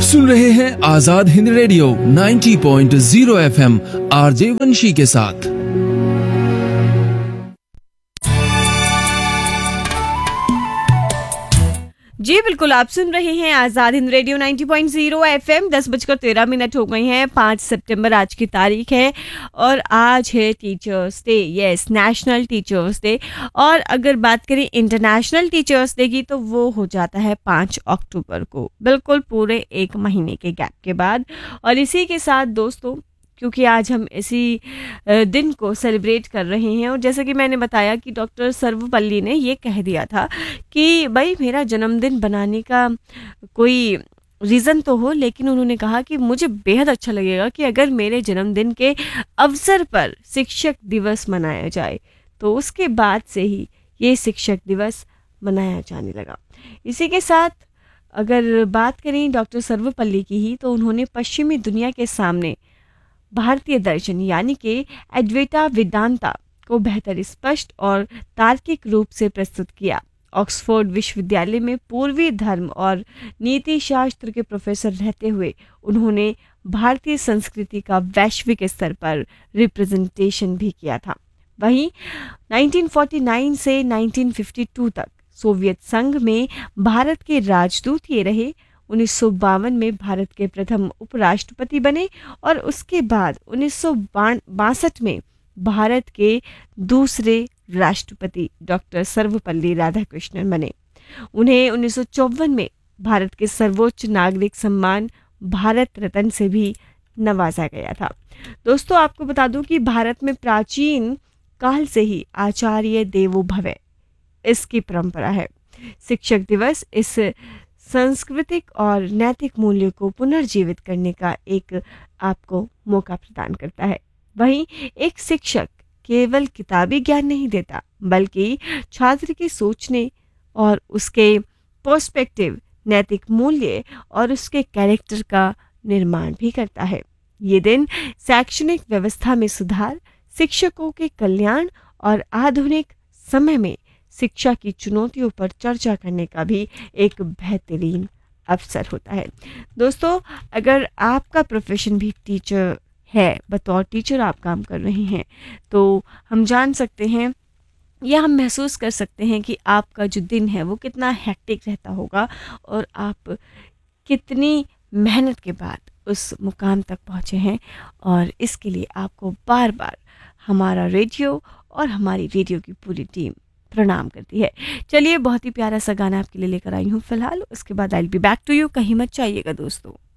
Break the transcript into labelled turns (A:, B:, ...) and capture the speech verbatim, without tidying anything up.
A: सुन रहे हैं आजाद हिंद रेडियो नब्बे पॉइंट शून्य एफएम आरजे वंशी के साथ।
B: जी बिल्कुल, आप सुन रहे हैं आजाद हिंद रेडियो नब्बे पॉइंट शून्य एफएम। दस बजकर तेरह मिनट हो गए हैं। पाँच सितंबर आज की तारीख है और आज है teachers day. Yes, national teachers day. और अगर बात करें इंटरनेशनल टीचर्स डे की तो वो हो जाता है पाँच अक्टूबर को, बिल्कुल पूरे एक महीने के गैप के बाद। और इसी के साथ दोस्तों, क्योंकि आज हम इसी दिन को सेलिब्रेट कर रहे हैं और जैसा कि मैंने बताया कि डॉक्टर सर्वपल्ली ने ये कह दिया था कि भाई मेरा जन्मदिन बनाने का कोई रीज़न तो हो, लेकिन उन्होंने कहा कि मुझे बेहद अच्छा लगेगा कि अगर मेरे जन्मदिन के अवसर पर शिक्षक दिवस मनाया जाए। तो उसके बाद से ही ये शिक्षक दिवस मनाया जाने लगा। इसी के साथ अगर बात करें डॉक्टर सर्वपल्ली की ही, तो उन्होंने पश्चिमी दुनिया के सामने भारतीय दर्शन यानी कि एड्वैता वेदांता को बेहतर स्पष्ट और तार्किक रूप से प्रस्तुत किया। ऑक्सफोर्ड विश्वविद्यालय में पूर्वी धर्म और नीति शास्त्र के प्रोफेसर रहते हुए उन्होंने भारतीय संस्कृति का वैश्विक स्तर पर रिप्रेजेंटेशन भी किया था। वहीं उन्नीस सौ उनचास से उन्नीस सौ बावन तक सोवियत संघ में भारत के राजदूत ये रहे। उन्नीस सौ बावन में भारत के प्रथम उपराष्ट्रपति बने और उसके बाद उन्नीस सौ बासठ में भारत के दूसरे राष्ट्रपति डॉक्टर सर्वपल्ली राधाकृष्णन बने। उन्हें उन्नीस सौ चौवन में भारत के सर्वोच्च नागरिक सम्मान भारत रत्न से भी नवाजा गया था। दोस्तों, आपको बता दूं कि भारत में प्राचीन काल से ही आचार्य देवो भव इसकी परंपरा है। शिक्षक दिवस इस सांस्कृतिक और नैतिक मूल्य को पुनर्जीवित करने का एक आपको मौका प्रदान करता है। वहीं एक शिक्षक केवल किताबी ज्ञान नहीं देता, बल्कि छात्र के सोचने और उसके पर्सपेक्टिव, नैतिक मूल्य और उसके कैरेक्टर का निर्माण भी करता है। ये दिन शैक्षणिक व्यवस्था में सुधार, शिक्षकों के कल्याण और आधुनिक समय में शिक्षा की चुनौतियों पर चर्चा करने का भी एक बेहतरीन अवसर होता है। दोस्तों, अगर आपका प्रोफेशन भी टीचर है, बतौर टीचर आप काम कर रहे हैं, तो हम जान सकते हैं या हम महसूस कर सकते हैं कि आपका जो दिन है वो कितना हेक्टिक रहता होगा और आप कितनी मेहनत के बाद उस मुकाम तक पहुँचे हैं। और इसके लिए आपको बार बार हमारा रेडियो और हमारी रेडियो की पूरी टीम प्रणाम करती है। चलिए, बहुत ही प्यारा सा गाना आपके लिए लेकर आई हूँ फिलहाल, उसके बाद I will be back to you. कहीं मत जाइएगा दोस्तों।